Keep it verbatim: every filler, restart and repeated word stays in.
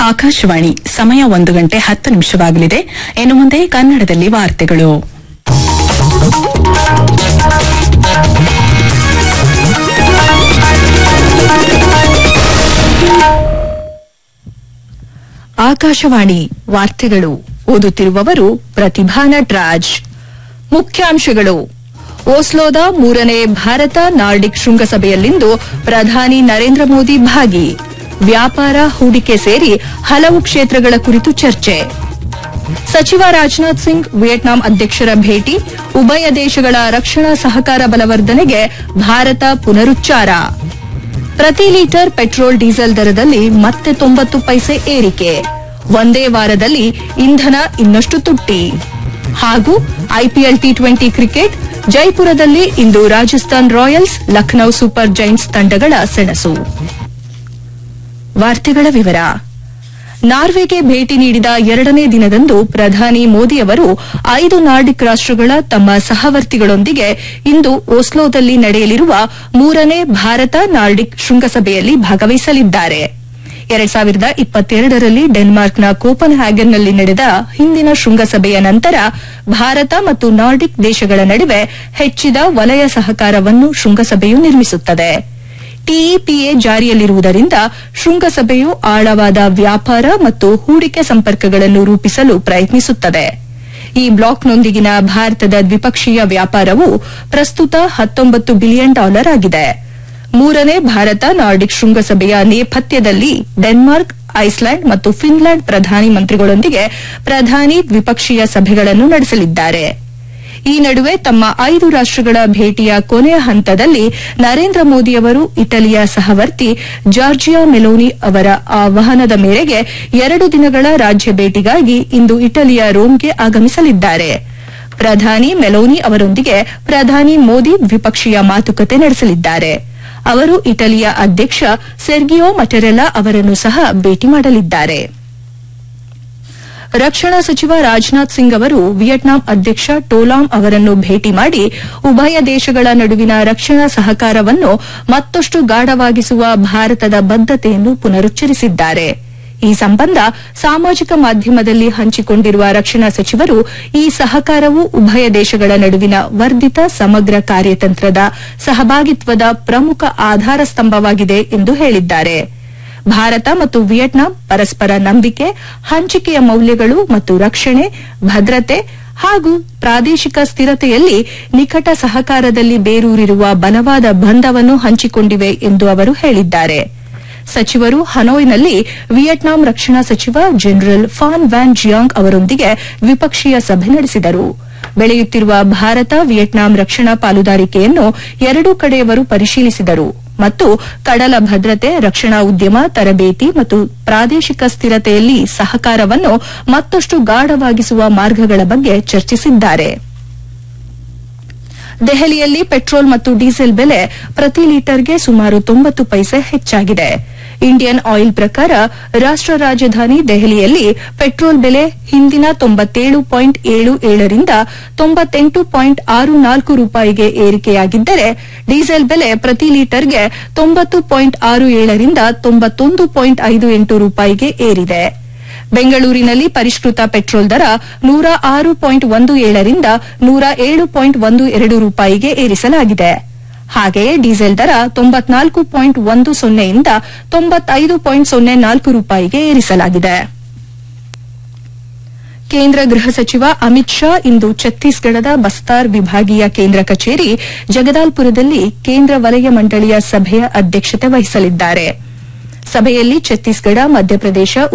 ಆಕಾಶವಾಣಿ ಸಮಯ ಒಂದು ಗಂಟೆ ಹತ್ತು ನಿಮಿಷವಾಗಲಿದೆ. ಇನ್ನು ಮುಂದೆ ಕನ್ನಡದಲ್ಲಿ ವಾರ್ತೆಗಳು. ಆಕಾಶವಾಣಿ ವಾರ್ತೆಗಳು ಓದುತ್ತಿರುವವರು ಪ್ರತಿಭಾ ನಟರಾಜ್. ಮುಖ್ಯಾಂಶಗಳು: ಓಸ್ಲೋದ ಮೂರನೇ ಭಾರತ ನಾರ್ಡಿಕ್ ಶೃಂಗಸಭೆಯಲ್ಲಿಂದು ಪ್ರಧಾನಿ ನರೇಂದ್ರ ಮೋದಿ ಭಾಗಿ. ವ್ಯಾಪಾರ, ಹೂಡಿಕೆ ಸೇರಿ ಹಲವು ಕ್ಷೇತ್ರಗಳ ಕುರಿತು ಚರ್ಚೆ. ಸಚಿವ ರಾಜನಾಥ್ ಸಿಂಗ್ ವಿಯೆಟ್ನಾಂ ಅಧ್ಯಕ್ಷರ ಭೇಟಿ. ಉಭಯ ದೇಶಗಳ ರಕ್ಷಣಾ ಸಹಕಾರ ಬಲವರ್ಧನೆಗೆ ಭಾರತ ಪುನರುಚ್ಚಾರ. ಪ್ರತಿ ಲೀಟರ್ ಪೆಟ್ರೋಲ್ ಡೀಸೆಲ್ ದರದಲ್ಲಿ ಮತ್ತೆ ತೊಂಬತ್ತು ಪೈಸೆ ಏರಿಕೆ. ಒಂದೇ ವಾರದಲ್ಲಿ ಇಂಧನ ಇನ್ನಷ್ಟು ತುಟ್ಟಿ. ಹಾಗೂ ಐಪಿಎಲ್ ಟಿ ಟ್ವೆಂಟಿ ಕ್ರಿಕೆಟ್. ಜೈಪುರದಲ್ಲಿ ಇಂದು Rajasthan Royals, Lucknow super Giants ತಂಡಗಳ ಸೆಣಸು. ವಾರ್ತೆಗಳ ವಿವರ. ನಾರ್ವೆಗೆ ಭೇಟಿ ನೀಡಿದ ಎರಡನೇ ದಿನದಂದು ಪ್ರಧಾನಿ ಮೋದಿ ಅವರು ಐದು ನಾರ್ಡಿಕ್ ರಾಷ್ಟಗಳ ತಮ್ಮ ಸಹವರ್ತಿಗಳೊಂದಿಗೆ ಇಂದು ಓಸ್ಲೋದಲ್ಲಿ ನಡೆಯಲಿರುವ ಮೂರನೇ ಭಾರತ ನಾರ್ಡಿಕ್ ಶೃಂಗಸಭೆಯಲ್ಲಿ ಭಾಗವಹಿಸಲಿದ್ದಾರೆ. ಎರಡ್ ಸಾವಿರದ ಇಪ್ಪತ್ತೆರಡರಲ್ಲಿ ಡೆನ್ಮಾರ್ಕ್ನ ಕೋಪನ್ ಹ್ಯಾಗನ್ನಲ್ಲಿ ನಡೆದ ಹಿಂದಿನ ಶೃಂಗಸಭೆಯ ನಂತರ ಭಾರತ ಮತ್ತು ನಾರ್ಡಿಕ್ ದೇಶಗಳ ನಡುವೆ ಹೆಚ್ಚಿದ ವಲಯ ಸಹಕಾರವನ್ನು ಶೃಂಗಸಭೆಯು ನಿರ್ಮಿಸುತ್ತದೆ. ಟಿಇಪಿಎ ಜಾರಿಯಲ್ಲಿರುವುದರಿಂದ ಶೃಂಗಸಭೆಯು ಆಳವಾದ ವ್ಯಾಪಾರ ಮತ್ತು ಹೂಡಿಕೆ ಸಂಪರ್ಕಗಳನ್ನು ರೂಪಿಸಲು ಪ್ರಯತ್ನಿಸುತ್ತದೆ. ಈ ಬ್ಲಾಕ್ನೊಂದಿಗಿನ ಭಾರತದ ದ್ವಿಪಕ್ಷೀಯ ವ್ಯಾಪಾರವು ಪ್ರಸ್ತುತ ಹತ್ತೊಂಬತ್ತು ಬಿಲಿಯನ್ ಡಾಲರ್ ಆಗಿದೆ. ಮೂರನೇ ಭಾರತ ನಾರ್ಡಿಕ್ ಶೃಂಗಸಭೆಯ ನೇಪಥ್ಯದಲ್ಲಿ ಡೆನ್ಮಾರ್ಕ್, ಐಸ್ಲ್ಯಾಂಡ್ ಮತ್ತು ಫಿನ್ಲ್ಯಾಂಡ್ ಪ್ರಧಾನಿ ಮಂತ್ರಿಗಳೊಂದಿಗೆ ಪ್ರಧಾನಿ ದ್ವಿಪಕ್ಷೀಯ ಸಭೆಗಳನ್ನು ನಡೆಸಲಿದ್ದಾರೆ. ಈ ನಡುವೆ ತಮ್ಮ ಐದು ರಾಷ್ಟಗಳ ಭೇಟಿಯ ಕೊನೆಯ ಹಂತದಲ್ಲಿ ನರೇಂದ್ರ ಮೋದಿ ಅವರು ಇಟಲಿಯ ಸಹವರ್ತಿ ಜಾರ್ಜಿಯಾ ಮೆಲೋನಿ ಅವರ ಆಹ್ವಾನದ ಮೇರೆಗೆ ಎರಡು ದಿನಗಳ ರಾಜ್ಯ ಭೇಟಿಗಾಗಿ ಇಂದು ಇಟಲಿಯ ರೋಮ್ಗೆ ಆಗಮಿಸಲಿದ್ದಾರೆ. ಪ್ರಧಾನಿ ಮೆಲೋನಿ ಅವರೊಂದಿಗೆ ಪ್ರಧಾನಿ ಮೋದಿ ದ್ವಿಪಕ್ಷೀಯ ಮಾತುಕತೆ ನಡೆಸಲಿದ್ದಾರೆ. ಅವರು ಇಟಲಿಯ ಅಧ್ಯಕ್ಷ ಸೆರ್ಗಿಯೋ ಮಟೆರೆಲ್ಲಾ ಅವರನ್ನು ಸಹ ಭೇಟಿ ಮಾಡಲಿದ್ದಾರೆ. ರಕ್ಷಣಾ ಸಚಿವ ರಾಜನಾಥ್ ಸಿಂಗ್ ಅವರು ವಿಯೆಟ್ನಾಂ ಅಧ್ಯಕ್ಷ ಟೋಲಾಮ್ ಅವರನ್ನು ಭೇಟಿ ಮಾಡಿ ಉಭಯ ದೇಶಗಳ ನಡುವಿನ ರಕ್ಷಣಾ ಸಹಕಾರವನ್ನು ಮತ್ತಷ್ಟು ಗಾಢವಾಗಿಸುವ ಭಾರತದ ಬದ್ದತೆಯನ್ನು ಪುನರುಚ್ಚರಿಸಿದ್ದಾರೆ. ಈ ಸಂಬಂಧ ಸಾಮಾಜಿಕ ಮಾಧ್ಯಮದಲ್ಲಿ ಹಂಚಿಕೊಂಡಿರುವ ರಕ್ಷಣಾ ಸಚಿವರು ಈ ಸಹಕಾರವು ಉಭಯ ದೇಶಗಳ ನಡುವಿನ ವರ್ಧಿತ ಸಮಗ್ರ ಕಾರ್ಯತಂತ್ರದ ಸಹಭಾಗಿತ್ವದ ಪ್ರಮುಖ ಆಧಾರ ಸ್ತಂಭವಾಗಿದೆ ಎಂದು ಹೇಳಿದ್ದಾರೆ. ಭಾರತ ಮತ್ತು ವಿಯೆಟ್ನಾಂ ಪರಸ್ಪರ ನಂಬಿಕೆ, ಹಂಚಿಕೆಯ ಮೌಲ್ಯಗಳು ಮತ್ತು ರಕ್ಷಣೆ, ಭದ್ರತೆ ಹಾಗೂ ಪ್ರಾದೇಶಿಕ ಸ್ಥಿರತೆಯಲ್ಲಿ ನಿಕಟ ಸಹಕಾರದಲ್ಲಿ ಬೇರೂರಿರುವ ಬಲವಾದ ಬಂಧವನ್ನು ಹಂಚಿಕೊಂಡಿವೆ ಎಂದು ಅವರು ಹೇಳಿದ್ದಾರೆ. ಸಚಿವರು ಹನೋಯ್ನಲ್ಲಿ ವಿಯೆಟ್ನಾಂ ರಕ್ಷಣಾ ಸಚಿವ ಜನರಲ್ ಫಾನ್ ವ್ಯಾನ್ ಜಿಯಾಂಗ್ ಅವರೊಂದಿಗೆ ದ್ವಿಪಕ್ಷೀಯ ಸಭೆ ನಡೆಸಿದರು. ಬೆಳೆಯುತ್ತಿರುವ ಭಾರತ ವಿಯೆಟ್ನಾಂ ರಕ್ಷಣಾ ಪಾಲುದಾರಿಕೆಯನ್ನು ಎರಡೂ ಕಡೆಯವರು ಪರಿಶೀಲಿಸಿದರು ಮತ್ತು ಕಡಲ ಭದ್ರತೆ, ರಕ್ಷಣಾ ಉದ್ಯಮ, ತರಬೇತಿ ಮತ್ತು ಪ್ರಾದೇಶಿಕ ಸ್ಥಿರತೆಯಲ್ಲಿ ಸಹಕಾರವನ್ನು ಮತ್ತಷ್ಟು ಗಾಢವಾಗಿಸುವ ಮಾರ್ಗಗಳ ಬಗ್ಗೆ ಚರ್ಚಿಸಿದ್ದಾರೆ. ದೆಹಲಿಯಲ್ಲಿ ಪೆಟ್ರೋಲ್ ಮತ್ತು ಡೀಸೆಲ್ ಬೆಲೆ ಪ್ರತಿ ಲೀಟರ್ಗೆ ಸುಮಾರು ತೊಂಬತ್ತು ಪೈಸೆ ಹೆಚ್ಚಾಗಿದೆ. ಇಂಡಿಯನ್ ಆಯಿಲ್ ಪ್ರಕಾರ ರಾಷ್ಟ ರಾಜಧಾನಿ ದೆಹಲಿಯಲ್ಲಿ ಪೆಟ್ರೋಲ್ ಬೆಲೆ ಹಿಂದಿನ ತೊಂಬತ್ತೇಳು ಪಾಯಿಂಟ್ ಏಳು ಏಳರಿಂದ ತೊಂಬತ್ತೆಂಟು ಪಾಯಿಂಟ್ ಆರು ನಾಲ್ಕು ರೂಪಾಯಿಗೆ ಏರಿಕೆಯಾಗಿದ್ದರೆ ಡೀಸೆಲ್ ಬೆಲೆ ಪ್ರತಿ ಲೀಟರ್ಗೆ ತೊಂಬತ್ತು ಪಾಯಿಂಟ್ ಆರು ಏಳರಿಂದ ತೊಂಬತ್ತೊಂದು ಪಾಯಿಂಟ್ ಐದು ಎಂಟು ರೂಪಾಯಿಗೆ ಏರಿದೆ. ಬೆಂಗಳೂರಿನಲ್ಲಿ ಪರಿಷ್ಕೃತ ಪೆಟ್ರೋಲ್ ದರ ನೂರ ಆರು ಪಾಯಿಂಟ್ ಒಂದು ಏಳರಿಂದ ನೂರ ಏಳು ಪಾಯಿಂಟ್ ಒಂದು ಎರಡು ರೂಪಾಯಿಗೆ ಏರಿಸಲಾಗಿದೆ. ಹಾಗೆಯೇ ಡೀಸೆಲ್ ದರ ತೊಂಬತ್ನಾಲ್ಕು ಪಾಯಿಂಟ್ ಒಂದು ಸೊನ್ನೆಯಿಂದ ತೊಂಬತ್ತೈದು ಪಾಯಿಂಟ್ ಸೊನ್ನೆ ನಾಲ್ಕು ರೂಪಾಯಿಗೆ ಏರಿಸಲಾಗಿದೆ. ಕೇಂದ್ರ ಗೃಹ ಸಚಿವ ಅಮಿತ್ ಶಾ ಇಂದು ಛತ್ತೀಸ್ಗಢದ ಬಸ್ತಾರ್ ವಿಭಾಗೀಯ ಕೇಂದ್ರ ಕಚೇರಿ ಜಗದಾಲ್ಪುರದಲ್ಲಿ ಕೇಂದ್ರ ವಲಯ ಮಂಡಳಿಯ ಸಭೆಯ ಅಧ್ಯಕ್ಷತೆ ವಹಿಸಲಿದ್ದಾರೆ. ಸಭೆಯಲ್ಲಿ ಛತ್ತೀಸ್ಗಢ, ಮಧ್ಯಪ್ರದೇಶ,